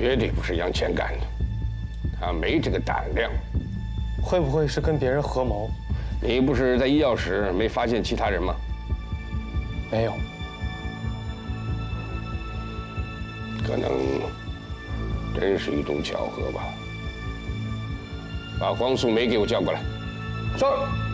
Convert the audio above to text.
绝对不是杨乾干的，他没这个胆量。 会不会是跟别人合谋？ 你不是在医药室没发现其他人吗？ 没有。 可能真是一种巧合吧。把黄素梅给我叫过来。 是。